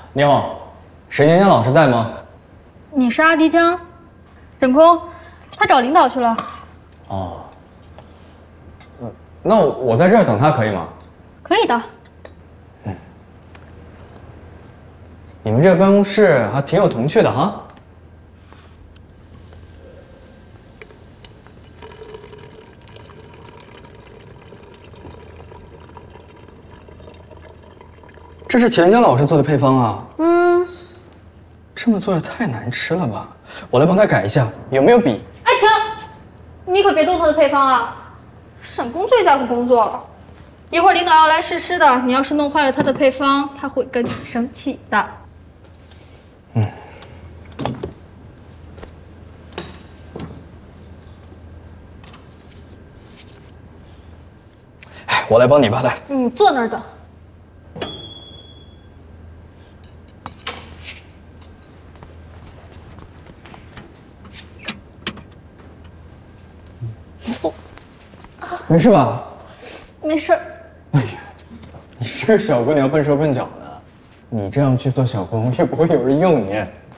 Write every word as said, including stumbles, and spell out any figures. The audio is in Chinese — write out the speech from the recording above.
你好，沈妍妍老师在吗？ 你是阿迪江？整空，他找领导去了。 哦，嗯，那我在这儿等他可以吗？ 可以的。 嗯，你们这办公室还挺有童趣的哈。这是钱江老师做的配方啊。 嗯， 这么做也太难吃了吧！我来帮他改一下，有没有笔？ 哎，停！你可别动他的配方啊！沈工最在乎工作了，一会儿领导要来试吃的，你要是弄坏了他的配方，他会跟你生气的。 嗯。哎，我来帮你吧，来。 你坐那儿等。 没事吧？ 没事。 哎呀，你这个小姑娘笨手笨脚的，你这样去做小工，也不会有人用你。